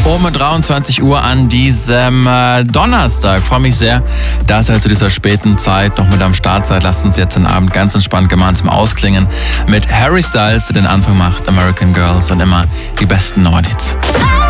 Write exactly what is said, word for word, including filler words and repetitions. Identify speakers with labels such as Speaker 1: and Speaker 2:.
Speaker 1: Um dreiundzwanzig Uhr an diesem äh, Donnerstag. Freue mich sehr, dass ihr zu dieser späten Zeit noch mit am Start seid. Lasst uns jetzt den Abend ganz entspannt gemeinsam ausklingen mit Harry Styles, der den Anfang macht, American Girls und immer die besten Neuen Hits.